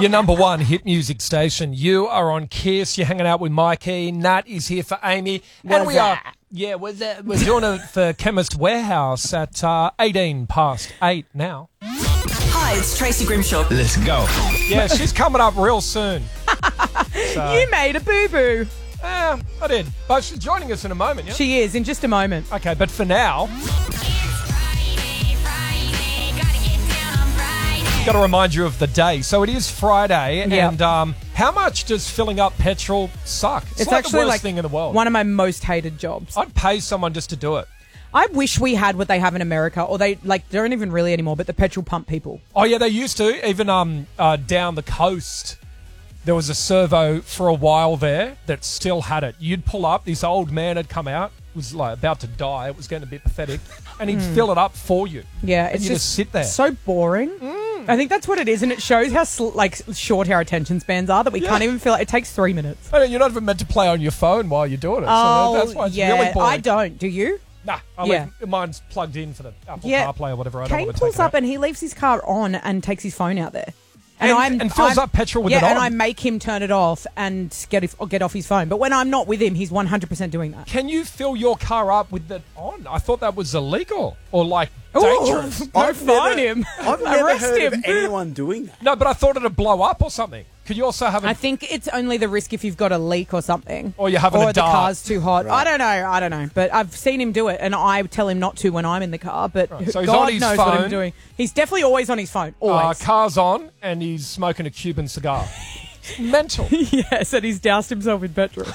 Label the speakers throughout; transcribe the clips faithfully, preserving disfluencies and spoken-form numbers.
Speaker 1: Your number one hit music station. You are on Kiss. You're hanging out with Mikey. Nat is here for Amy.
Speaker 2: What's
Speaker 1: and we
Speaker 2: that?
Speaker 1: are, yeah, we're, there, we're doing it for Chemist Warehouse at uh, eighteen past eight now.
Speaker 3: Hi, it's Tracy Grimshaw.
Speaker 4: Let's go.
Speaker 1: Yeah, she's coming up real soon. So,
Speaker 2: You made a boo-boo.
Speaker 1: eh, I did. But she's joining us in a moment, yeah?
Speaker 2: She is, in just a moment.
Speaker 1: Okay, but for now, got to remind you of the day. So it is Friday,
Speaker 2: Yep.
Speaker 1: and um, how much does filling up petrol suck? It's,
Speaker 2: It's
Speaker 1: like
Speaker 2: actually
Speaker 1: the worst
Speaker 2: like
Speaker 1: thing in the world.
Speaker 2: one of my most hated jobs.
Speaker 1: I'd pay someone just to do it.
Speaker 2: I wish we had what they have in America, or they like don't even really anymore, but the petrol pump people.
Speaker 1: Oh yeah, they used to. Even um uh, down the coast, there was a servo for a while there that still had it. You'd pull up, this old man had come out, was like about to die. It was getting a bit pathetic, and he'd fill it up for you.
Speaker 2: Yeah,
Speaker 1: and
Speaker 2: it's
Speaker 1: you
Speaker 2: just,
Speaker 1: just sit there.
Speaker 2: so boring. I think that's what it is, and it shows how sl- like short our attention spans are that we
Speaker 1: Yeah.
Speaker 2: can't even feel it. It takes three minutes.
Speaker 1: I mean, you're not even meant to play on your phone while you're doing it.
Speaker 2: Oh,
Speaker 1: so that's why it's
Speaker 2: yeah,
Speaker 1: really boring.
Speaker 2: I don't. Do you?
Speaker 1: Nah, I
Speaker 2: Yeah.
Speaker 1: leave, mine's plugged in for the Apple
Speaker 2: Yeah.
Speaker 1: CarPlay or whatever. I don't
Speaker 2: Kane
Speaker 1: want to
Speaker 2: pulls
Speaker 1: take it
Speaker 2: up
Speaker 1: out.
Speaker 2: and he leaves his car on and takes his phone out there.
Speaker 1: And- and fills up petrol with
Speaker 2: yeah,
Speaker 1: it on.
Speaker 2: and I make him turn it off and get if, get off his phone. But when I'm not with him, he's one hundred percent doing that.
Speaker 1: Can you fill your car up with it on? I thought that was illegal or like
Speaker 2: Ooh,
Speaker 1: dangerous.
Speaker 2: Go
Speaker 5: I've
Speaker 2: find
Speaker 5: never-
Speaker 2: him.
Speaker 5: I've never
Speaker 2: Arrest
Speaker 5: heard
Speaker 2: him.
Speaker 5: of anyone doing that.
Speaker 1: No, but I thought it'd blow up or something. Could you also have a
Speaker 2: I think it's only the risk if you've got a leak or something.
Speaker 1: Or you're having
Speaker 2: or
Speaker 1: a
Speaker 2: the
Speaker 1: dart.
Speaker 2: car's too hot. I don't know. I don't know. But I've seen him do it, and I tell him not to when I'm in the car. But
Speaker 1: Right, so he's
Speaker 2: God
Speaker 1: on his
Speaker 2: knows what
Speaker 1: phone.
Speaker 2: I'm doing. He's definitely always on his phone.
Speaker 1: uh,
Speaker 2: Always.
Speaker 1: car's on and he's smoking a Cuban cigar? Mental.
Speaker 2: Yes, and he's doused himself in petrol.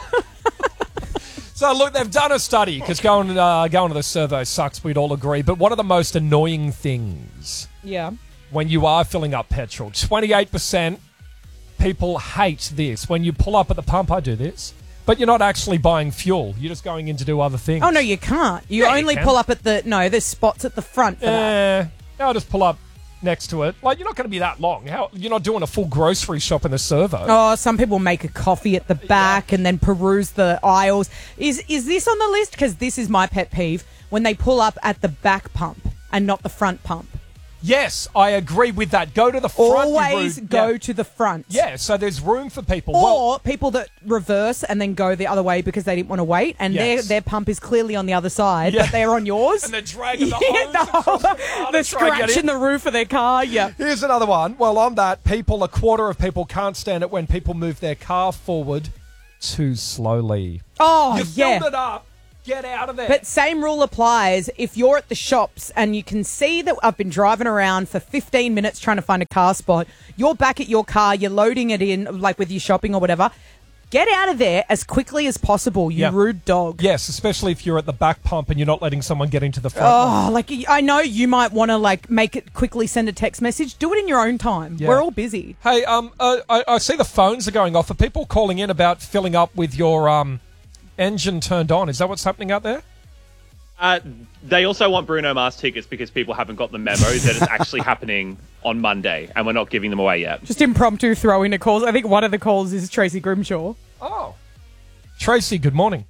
Speaker 1: So look, they've done a study because going uh, going to the servo sucks. We'd all agree. But what are the most annoying things
Speaker 2: Yeah.
Speaker 1: when you are filling up petrol? twenty-eight percent people hate this. When you pull up at the pump, I do this. But you're not actually buying fuel. You're just going in to do other things.
Speaker 2: Oh, no, you can't. You
Speaker 1: Yeah, you
Speaker 2: only
Speaker 1: can.
Speaker 2: pull up at the... No, there's spots at the front for that.
Speaker 1: Eh, I'll just pull up next to it. Like, you're not going to be that long. How You're not doing a full grocery shop in the servo.
Speaker 2: Oh, some people make a coffee at the back and then peruse the aisles. Is is this on the list? Because this is my pet peeve. When they pull up at the back pump and not the front pump.
Speaker 1: Yes, I agree with that. Go to the front. you
Speaker 2: Always
Speaker 1: rude-
Speaker 2: go
Speaker 1: yeah.
Speaker 2: to the front.
Speaker 1: Yeah, so there's room for people.
Speaker 2: Or
Speaker 1: Well,
Speaker 2: people that reverse and then go the other way because they didn't want to wait, and
Speaker 1: Yes.
Speaker 2: their their pump is clearly on the other side,
Speaker 1: Yeah.
Speaker 2: but they're on yours.
Speaker 1: and they're dragging the
Speaker 2: Yeah,
Speaker 1: hose
Speaker 2: the
Speaker 1: across
Speaker 2: whole-
Speaker 1: the car to
Speaker 2: they're
Speaker 1: try and get
Speaker 2: scratching
Speaker 1: in.
Speaker 2: the roof of their car. Yeah.
Speaker 1: Here's another one. Well, on that, people, a quarter of people can't stand it when people move their car forward too slowly.
Speaker 2: Oh,
Speaker 1: you
Speaker 2: yeah.
Speaker 1: filled it up. Get out of there.
Speaker 2: But same rule applies if you're at the shops and you can see that I've been driving around for fifteen minutes trying to find a car spot. You're back at your car, you're loading it in, like with your shopping or whatever. Get out of there as quickly as possible, you
Speaker 1: Yeah.
Speaker 2: rude dog.
Speaker 1: yes, especially if you're at the back pump and you're not letting someone get into the front.
Speaker 2: Oh, like I know you might want to like make it quickly, send a text message. Do it in your own time.
Speaker 1: Yeah.
Speaker 2: We're all busy.
Speaker 1: Hey, um, uh, I, I see the phones are going off. Are people calling in about filling up with your um engine turned on? Is that what's happening out there?
Speaker 6: Uh, they also want Bruno Mars tickets because people haven't got the memo that it's actually happening on Monday, and we're not giving them away yet.
Speaker 2: Just impromptu throw in a calls. I think one of the calls is Tracy Grimshaw.
Speaker 1: Oh. Tracy, good morning.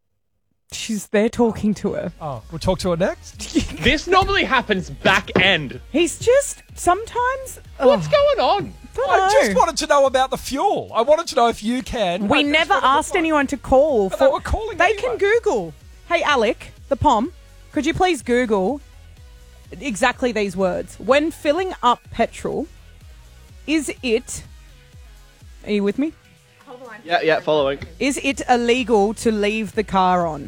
Speaker 2: She's there talking to her.
Speaker 1: Oh, we'll talk to her next.
Speaker 6: This normally happens back end.
Speaker 2: He's just sometimes.
Speaker 6: What's
Speaker 2: oh,
Speaker 6: going on?
Speaker 2: I
Speaker 1: I
Speaker 2: don't
Speaker 1: just
Speaker 2: know.
Speaker 1: wanted to know about the fuel. I wanted to know if you can.
Speaker 2: We
Speaker 1: I just
Speaker 2: never
Speaker 1: wanted to
Speaker 2: asked
Speaker 1: know.
Speaker 2: anyone to call.
Speaker 1: But
Speaker 2: For,
Speaker 1: they were calling
Speaker 2: They
Speaker 1: anyway.
Speaker 2: can Google. Hey, Alec, the P O M, could you please Google exactly these words? When filling up petrol, is it... Are you with me?
Speaker 6: Yeah, yeah, following.
Speaker 2: Is it illegal to leave the car on?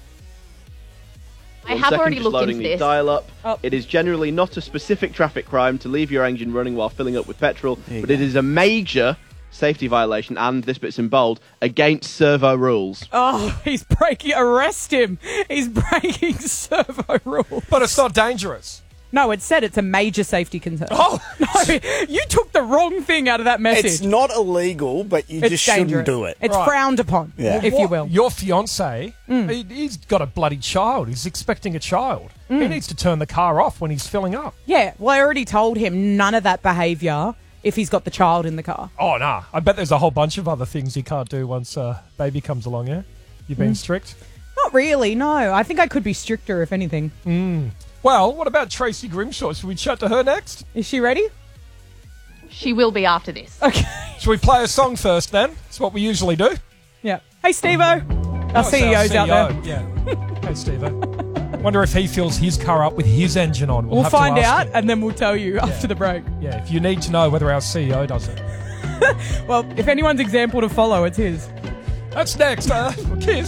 Speaker 7: I
Speaker 8: One
Speaker 7: have
Speaker 8: second,
Speaker 7: already
Speaker 8: just
Speaker 7: looked
Speaker 8: loading
Speaker 7: into
Speaker 8: the
Speaker 7: this.
Speaker 8: dial up.
Speaker 2: Oh.
Speaker 8: It is generally not a specific traffic crime to leave your engine running while filling up with petrol,
Speaker 5: you
Speaker 8: but
Speaker 5: go.
Speaker 8: it is a major safety violation, and this bit's in bold, against servo rules.
Speaker 2: Oh, he's breaking... Arrest him. He's breaking servo rules.
Speaker 1: But it's not dangerous.
Speaker 2: No, it said it's a major safety concern.
Speaker 1: Oh.
Speaker 2: No, you took the wrong thing out of that message.
Speaker 5: It's not illegal, but you
Speaker 2: It's
Speaker 5: just
Speaker 2: dangerous.
Speaker 5: shouldn't do it.
Speaker 2: It's
Speaker 1: Right.
Speaker 2: frowned upon,
Speaker 5: Yeah.
Speaker 2: if you
Speaker 1: What-
Speaker 2: will.
Speaker 1: Your fiance, he, he's got a bloody child. He's expecting a child. He needs to turn the car off when he's filling up.
Speaker 2: Yeah, well, I already told him none of that behaviour if he's got the child in the car.
Speaker 1: Oh, nah. I bet there's a whole bunch of other things he can't do once uh, baby comes along, yeah? You've been strict?
Speaker 2: Not really, no. I think I could be stricter, if anything.
Speaker 1: Well, what about Tracy Grimshaw? Should we chat to her next?
Speaker 2: Is she ready?
Speaker 4: she will be after this.
Speaker 2: Okay.
Speaker 1: Should we play a song first then? That's what we usually do.
Speaker 2: Yeah. Hey, Steve-O. Our
Speaker 1: Oh, it's
Speaker 2: C E O's
Speaker 1: C E O.
Speaker 2: out there.
Speaker 1: Yeah. Hey, Steve-O. Wonder if he fills his car up with his engine on. We'll,
Speaker 2: We'll
Speaker 1: have to
Speaker 2: find
Speaker 1: ask
Speaker 2: out,
Speaker 1: him.
Speaker 2: and then we'll tell you after the break.
Speaker 1: Yeah, if you need to know whether our C E O does it.
Speaker 2: Well, if anyone's example to follow, it's his.
Speaker 1: That's next. Uh, Kiss.